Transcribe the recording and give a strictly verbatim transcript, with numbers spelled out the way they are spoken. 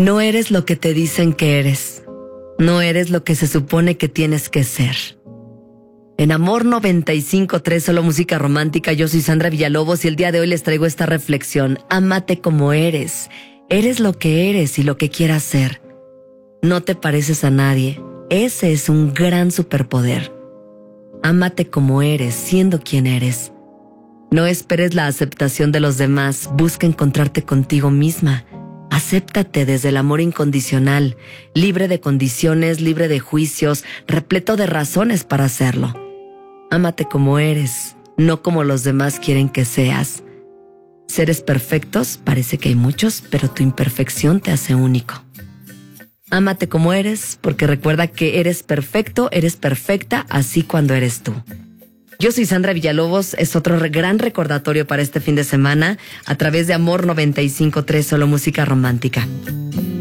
No eres lo que te dicen que eres. No eres lo que se supone que tienes que ser. En Amor noventa y cinco punto tres, solo música romántica, yo soy Sandra Villalobos y el día de hoy les traigo esta reflexión. Ámate como eres. Eres lo que eres y lo que quieras ser. No te pareces a nadie. Ese es un gran superpoder. Ámate como eres, siendo quien eres. No esperes la aceptación de los demás. Busca encontrarte contigo misma. Acéptate desde el amor incondicional, libre de condiciones, libre de juicios, repleto de razones para hacerlo. Ámate como eres, no como los demás quieren que seas. Seres perfectos, parece que hay muchos, pero tu imperfección te hace único. Ámate como eres, porque recuerda que eres perfecto, eres perfecta, así cuando eres tú. Yo soy Sandra Villalobos, es otro gran recordatorio para este fin de semana a través de Amor noventa y cinco punto tres, solo música romántica.